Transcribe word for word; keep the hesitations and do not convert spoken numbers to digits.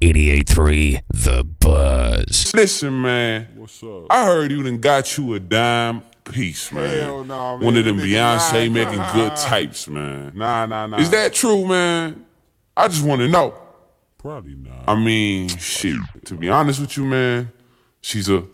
eighty-eight point three The Buzz. Listen, man. What's up? I heard you done got you a dime piece, man. Hell nah, man. One of them Nigga, Beyonce nah, making nah. good types, man. Nah, nah, nah. Is that true, man? I just want to know. Probably not. I mean, shit. To be honest with you, man, she's a